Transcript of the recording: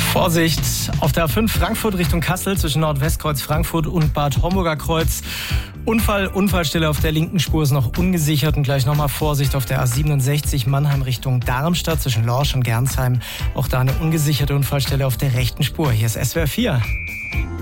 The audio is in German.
Vorsicht auf der A5 Frankfurt Richtung Kassel zwischen Nordwestkreuz Frankfurt und Bad Homburger Kreuz. Unfallstelle auf der linken Spur ist noch ungesichert und gleich nochmal Vorsicht auf der A67 Mannheim Richtung Darmstadt zwischen Lorsch und Gernsheim. Auch da eine ungesicherte Unfallstelle auf der rechten Spur. Hier ist SWR 4.